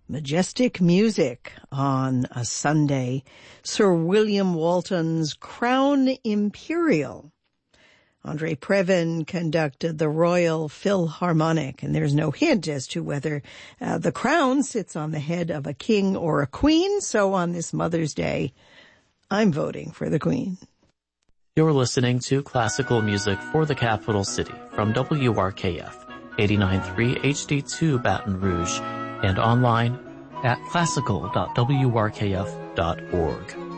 Majestic music on a Sunday. Sir William Walton's Crown Imperial. Andre Previn conducted the Royal Philharmonic, and there's no hint as to whether the crown sits on the head of a king or a queen. So on this Mother's Day, I'm voting for the Queen. You're listening to classical music for the capital city from WRKF 89.3 HD2 Baton Rouge and online at classical.wrkf.org.